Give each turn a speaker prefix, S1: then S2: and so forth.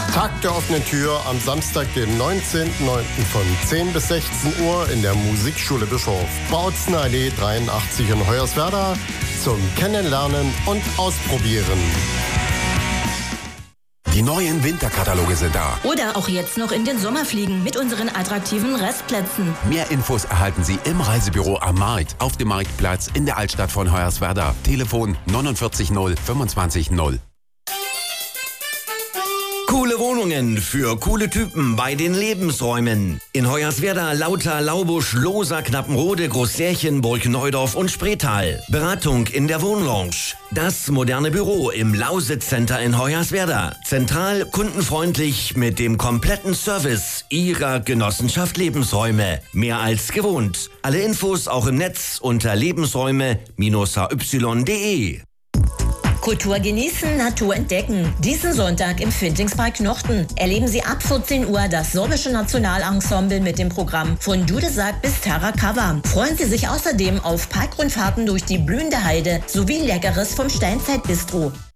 S1: Tag der offenen Tür am Samstag, den 19.09. von 10 bis 16 Uhr in der Musikschule Bischof. Bautzener Allee 83 in Hoyerswerda zum Kennenlernen und Ausprobieren.
S2: Die neuen Winterkataloge sind da.
S3: Oder auch jetzt noch in den Sommer fliegen mit unseren attraktiven Restplätzen.
S2: Mehr Infos erhalten Sie im Reisebüro am Markt, auf dem Marktplatz in der Altstadt von Hoyerswerda. Telefon 49 0 25 0.
S4: Coole Wohnungen für coole Typen bei den Lebensräumen. In Hoyerswerda, Lauter, Laubusch, Lohsa, Knappenrode, Großsärchen, Burgneudorf und Spreetal. Beratung in der Wohnlounge. Das moderne Büro im Lausitz-Center in Hoyerswerda. Zentral, kundenfreundlich mit dem kompletten Service Ihrer Genossenschaft Lebensräume. Mehr als gewohnt. Alle Infos auch im Netz unter lebensräume-hy.de.
S3: Kultur genießen, Natur entdecken. Diesen Sonntag im Fintingspark Nochten erleben Sie ab 14 Uhr das sorbische Nationalensemble mit dem Programm von Dudesack bis Tarakava. Freuen Sie sich außerdem auf Parkrundfahrten durch die blühende Heide sowie Leckeres vom Steinzeitbistro.